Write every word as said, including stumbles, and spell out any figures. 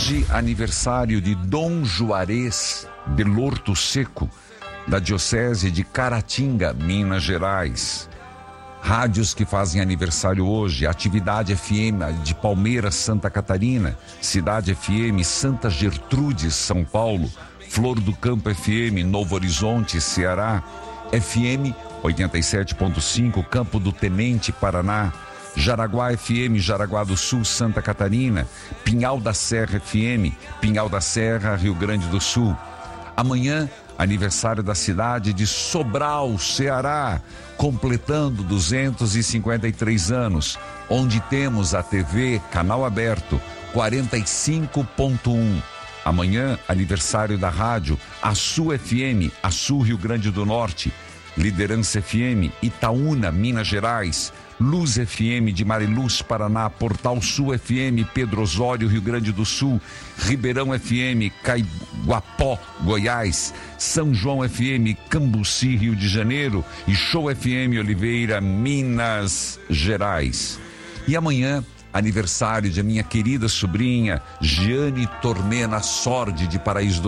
Hoje, aniversário de Dom Juarez de Lorto Seco, da Diocese de Caratinga, Minas Gerais. Rádios que fazem aniversário hoje: Atividade F M de Palmeiras, Santa Catarina, Cidade F M, Santa Gertrudes, São Paulo, Flor do Campo F M, Novo Horizonte, Ceará, F M oitenta e sete ponto cinco, Campo do Tenente, Paraná, Jaraguá F M, Jaraguá do Sul, Santa Catarina, Pinhal da Serra F M, Pinhal da Serra, Rio Grande do Sul. Amanhã, aniversário da cidade de Sobral, Ceará, completando duzentos e cinquenta e três anos, onde temos a T V Canal Aberto quarenta e cinco ponto um. Amanhã, aniversário da rádio Açu F M, Açu, Rio Grande do Norte, Liderança F M, Itaúna, Minas Gerais, Luz F M de Mariluz, Paraná, Portal Sul F M, Pedro Osório, Rio Grande do Sul, Ribeirão F M, Caiguapó, Goiás, São João F M, Cambuci, Rio de Janeiro e Show F M, Oliveira, Minas Gerais. E amanhã, aniversário de minha querida sobrinha Giane Tormena Sordi, de Paraíso do